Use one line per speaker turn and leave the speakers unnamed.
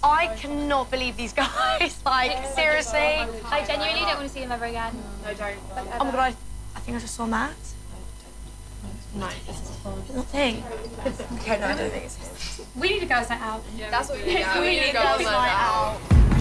I cannot believe these guys. Like, seriously.
I genuinely don't want to see him ever again.
No, don't.
Oh my God, I think I just saw Matt.
No, this is
It's not thing.
okay, no, I don't think it's him.
We need a girls' night out.
Yeah, that's what we need.
We need a girls' night out.